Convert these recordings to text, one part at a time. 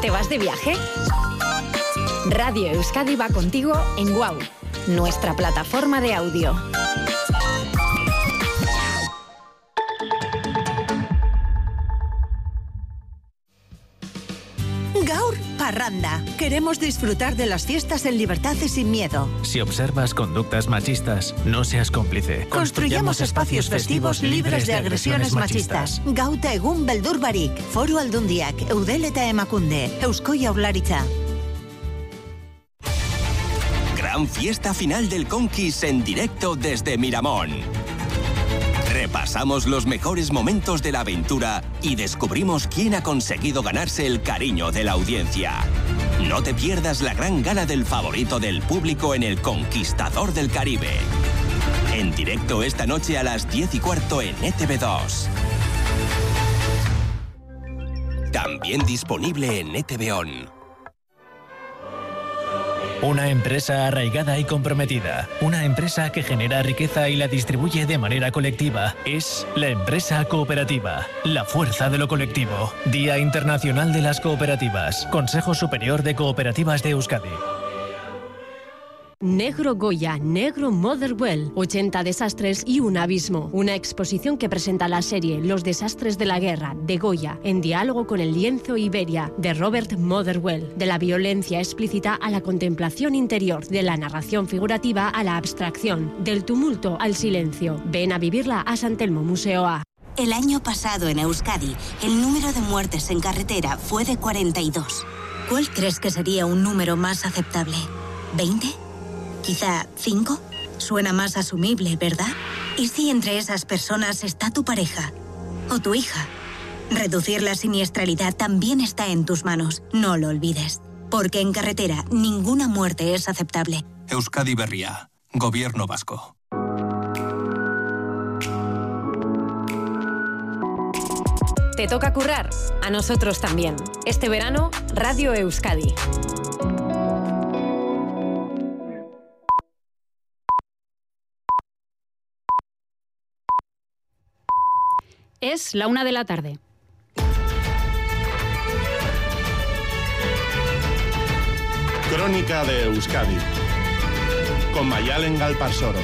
¿Te vas de viaje? Radio Euskadi va contigo en WOW, nuestra plataforma de audio. Gaur Parranda. Queremos disfrutar de las fiestas en libertad y sin miedo. Si observas conductas machistas, no seas cómplice. Construyamos espacios festivos libres de agresiones machistas. Gauta egun beldur barik. Foru Aldundiak, Eudel eta Emakunde, Eusko Jaurlaritza. Gran fiesta final del Conquis en directo desde Miramón. Repasamos los mejores momentos de la aventura y descubrimos quién ha conseguido ganarse el cariño de la audiencia. No te pierdas la gran gala del favorito del público en El Conquistador del Caribe. En directo esta noche a las 10:15 en ETV2. También disponible en ETV On. Una empresa arraigada y comprometida. Una empresa que genera riqueza y la distribuye de manera colectiva. Es la empresa cooperativa. La fuerza de lo colectivo. Día Internacional de las Cooperativas. Consejo Superior de Cooperativas de Euskadi. Negro Goya, Negro Motherwell, 80 desastres y un abismo. Una exposición que presenta la serie Los desastres de la guerra, de Goya, en diálogo con el lienzo Iberia, de Robert Motherwell. De la violencia explícita a la contemplación interior, de la narración figurativa a la abstracción, del tumulto al silencio. Ven a vivirla a San Telmo Museo A. El año pasado en Euskadi, el número de muertes en carretera fue de 42. ¿Cuál crees que sería un número más aceptable? ¿20? ¿Quizá 5? Suena más asumible, ¿verdad? ¿Y si entre esas personas está tu pareja o tu hija? Reducir la siniestralidad también está en tus manos. No lo olvides. Porque en carretera ninguna muerte es aceptable. Euskadi Berria, Gobierno Vasco. ¿Te toca currar? A nosotros también. Este verano, Radio Euskadi. Es la 1 de la tarde. Crónica de Euskadi con Mayalen Galparsoro.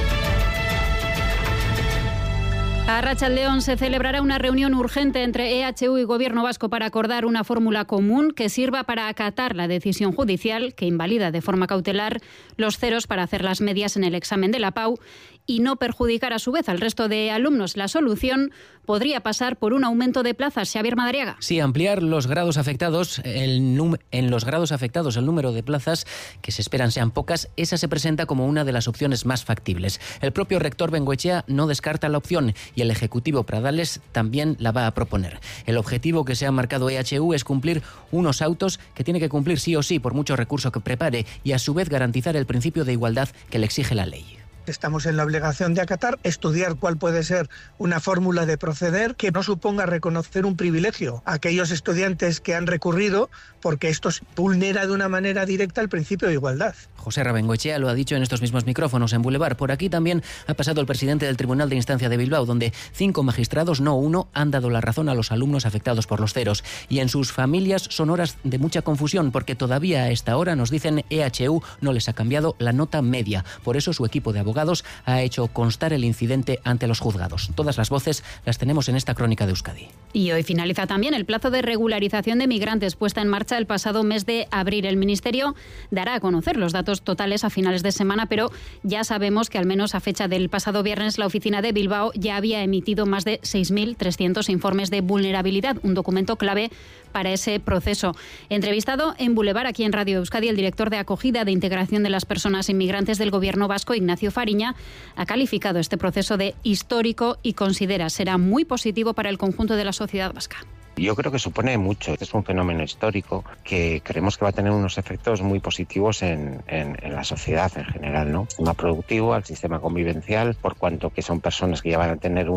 A Arratsaldeon se celebrará una reunión urgente entre EHU y Gobierno vasco para acordar una fórmula común que sirva para acatar la decisión judicial que invalida de forma cautelar los ceros para hacer las medias en el examen de la PAU y no perjudicar a su vez al resto de alumnos. La solución podría pasar por un aumento de plazas. Xavier Madariaga. Sí, ampliar los grados afectados, en los grados afectados el número de plazas, que se esperan sean pocas, esa se presenta como una de las opciones más factibles. El propio rector Bengoechea no descarta la opción y el Ejecutivo Pradales también la va a proponer. El objetivo que se ha marcado EHU es cumplir unos autos que tiene que cumplir sí o sí por mucho recurso que prepare y a su vez garantizar el principio de igualdad que le exige la ley. Estamos en la obligación de acatar, estudiar cuál puede ser una fórmula de proceder que no suponga reconocer un privilegio a aquellos estudiantes que han recurrido, porque esto vulnera de una manera directa el principio de igualdad. José Bengoechea lo ha dicho en estos mismos micrófonos en Boulevard. Por aquí también ha pasado el presidente del Tribunal de Instancia de Bilbao, donde 5 magistrados, no 1, han dado la razón a los alumnos afectados por los ceros. Y en sus familias son horas de mucha confusión, porque todavía a esta hora, nos dicen, EHU no les ha cambiado la nota media. Por eso su equipo de abogados ha hecho constar el incidente ante los juzgados. Todas las voces las tenemos en esta crónica de Euskadi. Y hoy finaliza también el plazo de regularización de migrantes puesta en marcha el pasado mes de abril. El Ministerio dará a conocer los datos totales a finales de semana, pero ya sabemos que al menos a fecha del pasado viernes la oficina de Bilbao ya había emitido más de 6.300 informes de vulnerabilidad, un documento clave para ese proceso. Entrevistado en Boulevard, aquí en Radio Euskadi, el director de acogida de integración de las personas inmigrantes del Gobierno vasco, Ignacio Fariña, ha calificado este proceso de histórico y considera será muy positivo para el conjunto de la sociedad vasca. Yo creo que supone mucho. Es un fenómeno histórico que creemos que va a tener unos efectos muy positivos en la sociedad en general, ¿no? Al sistema productivo, al sistema convivencial, por cuanto que son personas que ya van a tener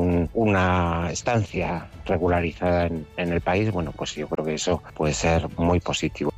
una estancia regularizada en el país. Bueno, pues yo creo que eso puede ser muy positivo.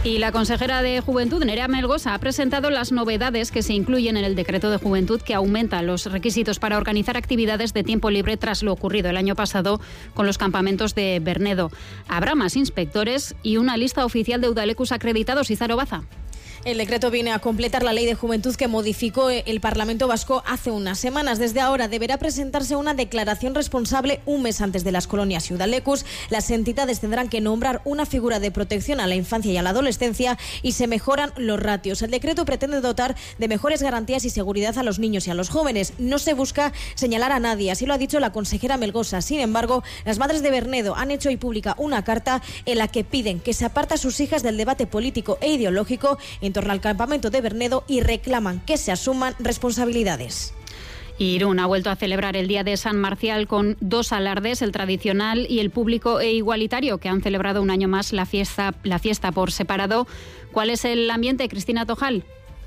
Y la consejera de Juventud, Nerea Melgosa, ha presentado las novedades que se incluyen en el decreto de Juventud que aumenta los requisitos para organizar actividades de tiempo libre tras lo ocurrido el año pasado con los campamentos de Bernedo. Habrá más inspectores y una lista oficial de udalecus acreditados. Izaro Baza. El decreto viene a completar la Ley de Juventud que modificó el Parlamento Vasco hace unas semanas. Desde ahora deberá presentarse una declaración responsable un mes antes de las colonias y udalecus. Las entidades tendrán que nombrar una figura de protección a la infancia y a la adolescencia y se mejoran los ratios. El decreto pretende dotar de mejores garantías y seguridad a los niños y a los jóvenes. No se busca señalar a nadie, así lo ha dicho la consejera Melgosa. Sin embargo, las madres de Bernedo han hecho hoy pública una carta en la que piden que se aparte a sus hijas del debate político e ideológico en torno al campamento de Bernedo y reclaman que se asuman responsabilidades. Irún ha vuelto a celebrar el Día de San Marcial con 2 alardes, el tradicional y el público e igualitario, que han celebrado un año más la fiesta por separado. ¿Cuál es el ambiente, Cristina Tojal?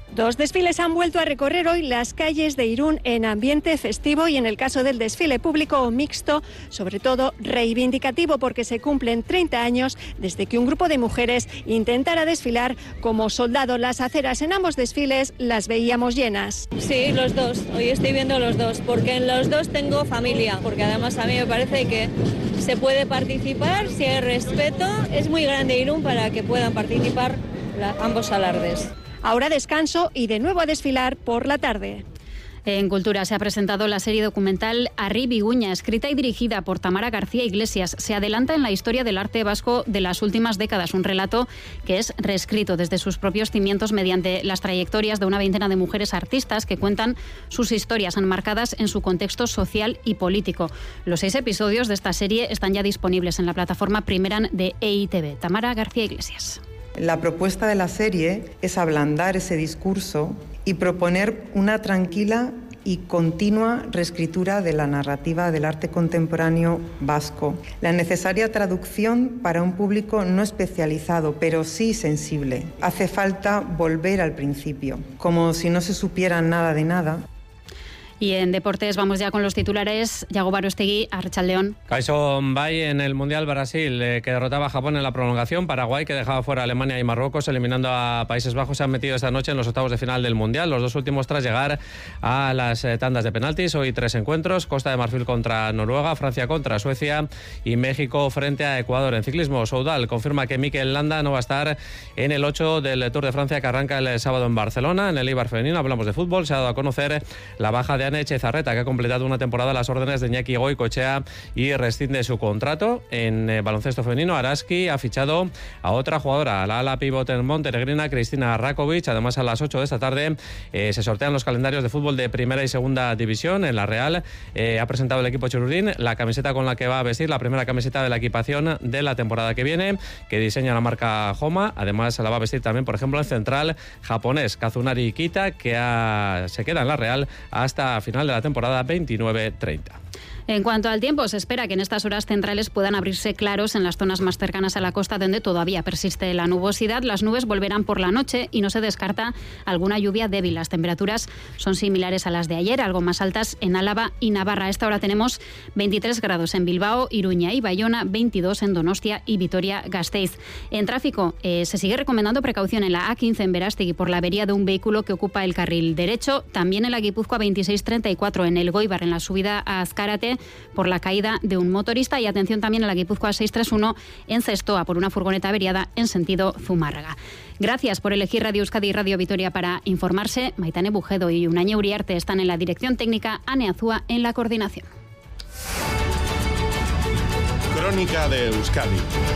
2 desfiles han vuelto a recorrer hoy las calles de Irún en ambiente festivo y en el caso del desfile público o mixto, sobre todo reivindicativo porque se cumplen 30 años desde que un grupo de mujeres intentara desfilar como soldado. Las aceras en ambos desfiles las veíamos llenas. Sí, los dos. Hoy estoy viendo los dos porque en los dos tengo familia, porque además a mí me parece que se puede participar si hay respeto. Es muy grande Irún para que puedan participar ambos alardes. Ahora descanso y de nuevo a desfilar por la tarde. En Cultura se ha presentado la serie documental Arri Biguña, escrita y dirigida por Tamara García Iglesias. Se adelanta en la historia del arte vasco de las últimas décadas, un relato que es reescrito desde sus propios cimientos mediante las trayectorias de una veintena de mujeres artistas que cuentan sus historias enmarcadas en su contexto social y político. Los 6 episodios de esta serie están ya disponibles en la plataforma Primeran de EITV. Tamara García Iglesias. La propuesta de la serie es ablandar ese discurso y proponer una tranquila y continua reescritura de la narrativa del arte contemporáneo vasco. La necesaria traducción para un público no especializado, pero sí sensible. Hace falta volver al principio, como si no se supiera nada de nada. Y en deportes vamos ya con los titulares. Yago Barostegui, Arratsaldeon. Kaixo Bay en el Mundial Brasil, que derrotaba a Japón en la prolongación. Paraguay, que dejaba fuera a Alemania y Marruecos, eliminando a Países Bajos, se han metido esta noche en los octavos de final del Mundial. Los 2 últimos tras llegar a las tandas de penaltis. Hoy 3 encuentros. Costa de Marfil contra Noruega, Francia contra Suecia y México frente a Ecuador. En ciclismo, Soudal confirma que Mikel Landa no va a estar en el 8 del Tour de Francia que arranca el sábado en Barcelona. En el Eibar femenino hablamos de fútbol. Se ha dado a conocer la baja de Ane Echezarreta, que ha completado una temporada a las órdenes de Iñaki Goicoechea y rescinde su contrato. En baloncesto femenino, Araski ha fichado a otra jugadora, la ala pívot montenegrina Cristina Rakovic. Además, a las 8 de esta tarde se sortean los calendarios de fútbol de primera y segunda división. En la Real ha presentado el equipo chururdín la camiseta con la que va a vestir, la primera camiseta de la equipación de la temporada que viene, que diseña la marca Homa. Además, la va a vestir también, por ejemplo, el central japonés Kazunari Kita, que se queda en la Real hasta final de la temporada 29-30. En cuanto al tiempo, se espera que en estas horas centrales puedan abrirse claros en las zonas más cercanas a la costa donde todavía persiste la nubosidad. Las nubes volverán por la noche y no se descarta alguna lluvia débil. Las temperaturas son similares a las de ayer, algo más altas en Álava y Navarra. A esta hora tenemos 23 grados en Bilbao, Iruña y Bayona, 22 en Donostia y Vitoria-Gasteiz. En tráfico, se sigue recomendando precaución en la A15 en Berástegui por la avería de un vehículo que ocupa el carril derecho. También en la Guipúzcoa 2634 en el Goibar, en la subida a Azcárate, por la caída de un motorista. Y atención también a la Guipúzcoa 631 en Zestoa por una furgoneta averiada en sentido Zumárraga. Gracias por elegir Radio Euskadi y Radio Vitoria para informarse. Maitane Bujedo y Unañe Uriarte están en la dirección técnica, Ane Azúa en la coordinación. Crónica de Euskadi.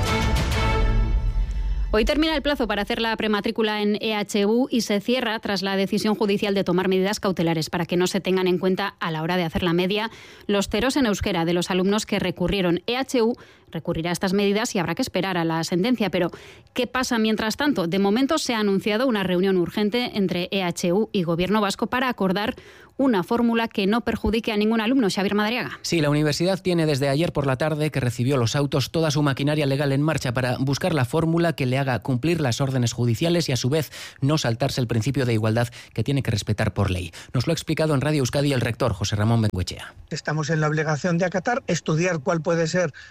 Hoy termina el plazo para hacer la prematrícula en EHU y se cierra tras la decisión judicial de tomar medidas cautelares para que no se tengan en cuenta a la hora de hacer la media los ceros en euskera de los alumnos que recurrieron. EHU recurrirá a estas medidas y habrá que esperar a la sentencia. Pero, ¿qué pasa mientras tanto? De momento se ha anunciado una reunión urgente entre EHU y Gobierno vasco para acordar una fórmula que no perjudique a ningún alumno. Xavier Madariaga. Sí, la universidad tiene desde ayer por la tarde, que recibió los autos, toda su maquinaria legal en marcha para buscar la fórmula que le haga cumplir las órdenes judiciales y a su vez no saltarse el principio de igualdad que tiene que respetar por ley. Nos lo ha explicado en Radio Euskadi el rector José Ramón Bengoechea. Estamos en la obligación de acatar, estudiar cuál puede ser una fórmula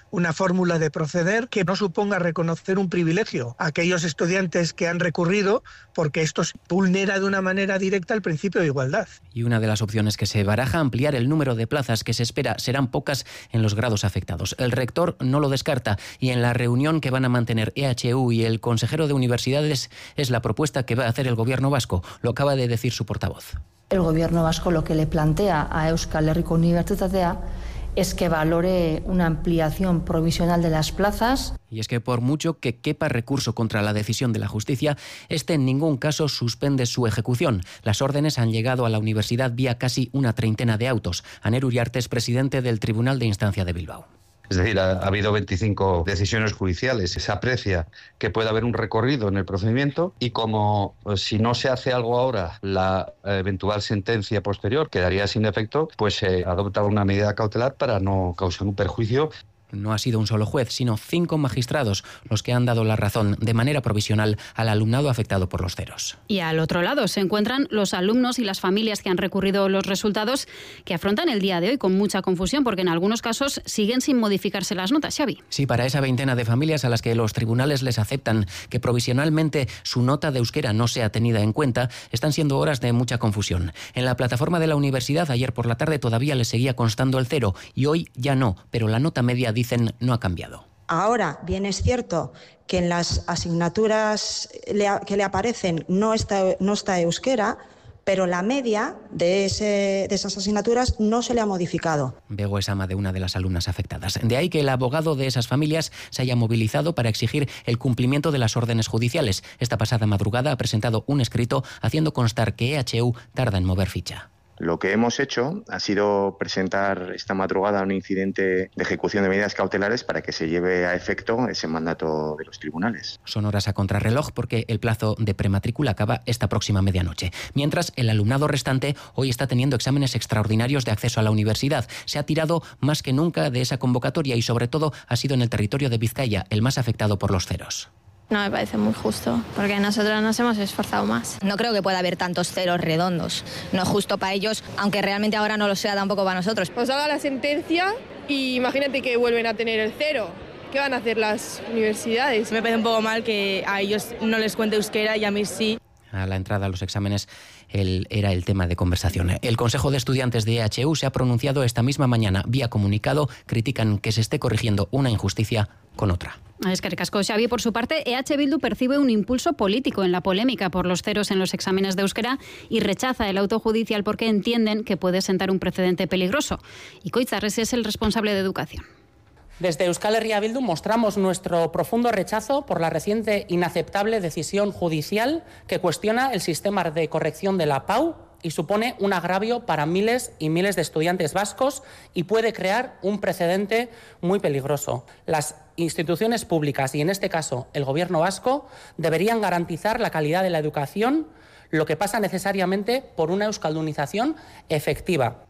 fórmula de proceder que no suponga reconocer un privilegio a aquellos estudiantes que han recurrido, porque esto vulnera de una manera directa el principio de igualdad. Y una de las opciones que se baraja, ampliar el número de plazas que se espera, serán pocas en los grados afectados. El rector no lo descarta y en la reunión que van a mantener EHU y el consejero de universidades es la propuesta que va a hacer el gobierno vasco. Lo acaba de decir su portavoz. El gobierno vasco lo que le plantea a Euskal Herriko Unibertsitatea es que valore una ampliación provisional de las plazas. Y es que por mucho que quepa recurso contra la decisión de la justicia, este en ningún caso suspende su ejecución. Las órdenes han llegado a la universidad vía casi una treintena de autos. Aner Uriarte es presidente del Tribunal de Instancia de Bilbao. Es decir, ha habido 25 decisiones judiciales. Se aprecia que puede haber un recorrido en el procedimiento y como si no se hace algo ahora, la eventual sentencia posterior quedaría sin efecto, pues se adopta una medida cautelar para no causar un perjuicio. No ha sido un solo juez, sino 5 magistrados los que han dado la razón de manera provisional al alumnado afectado por los ceros. Y al otro lado se encuentran los alumnos y las familias que han recurrido los resultados, que afrontan el día de hoy con mucha confusión, porque en algunos casos siguen sin modificarse las notas, Xavi. Sí, para esa veintena de familias a las que los tribunales les aceptan que provisionalmente su nota de euskera no sea tenida en cuenta, están siendo horas de mucha confusión. En la plataforma de la universidad ayer por la tarde todavía les seguía constando el 0 y hoy ya no, pero la nota media, dicen, no ha cambiado. Ahora, bien es cierto que en las asignaturas que le aparecen no está euskera, pero la media de esas asignaturas no se le ha modificado. Bego es ama de una de las alumnas afectadas. De ahí que el abogado de esas familias se haya movilizado para exigir el cumplimiento de las órdenes judiciales. Esta pasada madrugada ha presentado un escrito haciendo constar que EHU tarda en mover ficha. Lo que hemos hecho ha sido presentar esta madrugada un incidente de ejecución de medidas cautelares para que se lleve a efecto ese mandato de los tribunales. Son horas a contrarreloj porque el plazo de prematrícula acaba esta próxima medianoche. Mientras, el alumnado restante hoy está teniendo exámenes extraordinarios de acceso a la universidad. Se ha tirado más que nunca de esa convocatoria y sobre todo ha sido en el territorio de Vizcaya, el más afectado por los ceros. No me parece muy justo, porque nosotros nos hemos esforzado más. No creo que pueda haber tantos ceros redondos. No es justo para ellos, aunque realmente ahora no lo sea tampoco para nosotros. Pues haga la sentencia y imagínate que vuelven a tener el 0. ¿Qué van a hacer las universidades? Me parece un poco mal que a ellos no les cuente euskera y a mí sí. A la entrada a los exámenes era el tema de conversación. El Consejo de Estudiantes de EHU se ha pronunciado esta misma mañana. Vía comunicado, critican que se esté corrigiendo una injusticia con otra. Eskerrik asko, Xavi. Por su parte, EH Bildu percibe un impulso político en la polémica por los ceros en los exámenes de euskera y rechaza el auto judicial porque entienden que puede sentar un precedente peligroso. Y Koitzarres es el responsable de educación. Desde Euskal Herria Bildu mostramos nuestro profundo rechazo por la reciente inaceptable decisión judicial que cuestiona el sistema de corrección de la PAU y supone un agravio para miles y miles de estudiantes vascos y puede crear un precedente muy peligroso. Las instituciones públicas, y en este caso el Gobierno vasco, deberían garantizar la calidad de la educación, lo que pasa necesariamente por una euskaldunización efectiva.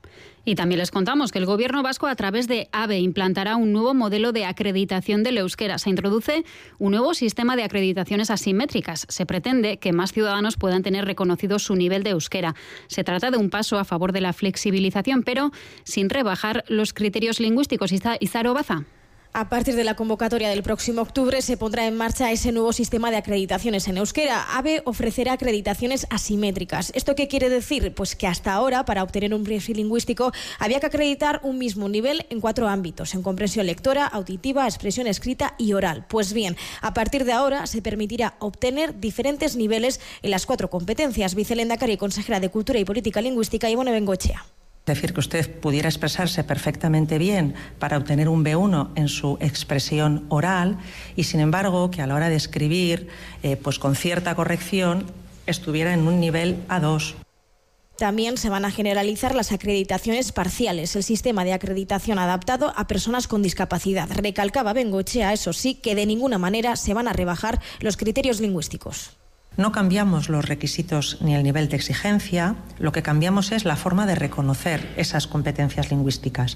Y también les contamos que el Gobierno vasco, a través de ABE, implantará un nuevo modelo de acreditación del euskera. Se introduce un nuevo sistema de acreditaciones asimétricas. Se pretende que más ciudadanos puedan tener reconocido su nivel de euskera. Se trata de un paso a favor de la flexibilización, pero sin rebajar los criterios lingüísticos. Izaro Baza. A partir de la convocatoria del próximo octubre se pondrá en marcha ese nuevo sistema de acreditaciones en euskera. ABE ofrecerá acreditaciones asimétricas. ¿Esto qué quiere decir? Pues que hasta ahora, para obtener un perfil lingüístico, había que acreditar un mismo nivel en 4 ámbitos: en comprensión lectora, auditiva, expresión escrita y oral. Pues bien, a partir de ahora se permitirá obtener diferentes niveles en las 4 competencias. Vicelehendakari y consejera de Cultura y Política Lingüística, Ibone Bengoechea. Es decir, que usted pudiera expresarse perfectamente bien para obtener un B1 en su expresión oral y, sin embargo, que a la hora de escribir, pues con cierta corrección, estuviera en un nivel A2. También se van a generalizar las acreditaciones parciales, el sistema de acreditación adaptado a personas con discapacidad. Recalcaba Bengoechea, eso sí, que de ninguna manera se van a rebajar los criterios lingüísticos. No cambiamos los requisitos ni el nivel de exigencia, lo que cambiamos es la forma de reconocer esas competencias lingüísticas.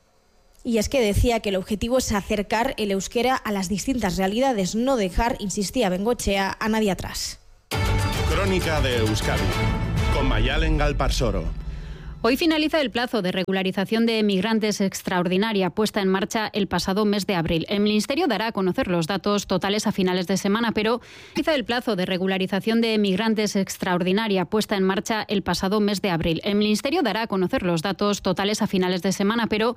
Y es que decía que el objetivo es acercar el euskera a las distintas realidades, no dejar, insistía Bengoechea, a nadie atrás. Crónica de Euskadi, con Mayalen Galparsoro. Hoy finaliza el plazo de regularización de migrantes extraordinaria puesta en marcha el pasado mes de abril. El Ministerio dará a conocer los datos totales a finales de semana, pero finaliza el plazo de regularización de migrantes extraordinaria puesta en marcha el pasado mes de abril. El Ministerio dará a conocer los datos totales a finales de semana, pero